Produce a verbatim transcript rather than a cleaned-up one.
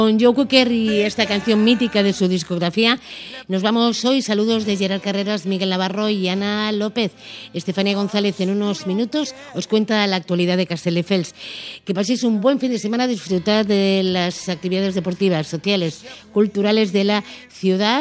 Con Joe Cocker y esta canción mítica de su discografía, nos vamos hoy. Saludos de Gerard Carreras, Miguel Navarro y Ana López. Estefanía González en unos minutos os cuenta la actualidad de Castelldefels. Que paséis un buen fin de semana, disfrutad de las actividades deportivas, sociales, culturales de la ciudad.